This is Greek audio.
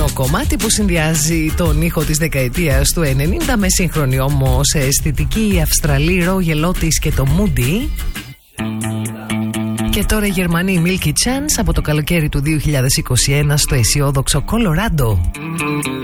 Το κομμάτι που συνδυάζει τον ήχο της δεκαετίας του 90 με σύγχρονη όμως αισθητική Αυστραλή Royal Otis και το Moody. Και τώρα οι Γερμανοί Milky Chance από το καλοκαίρι του 2021 στο αισιόδοξο Colorado.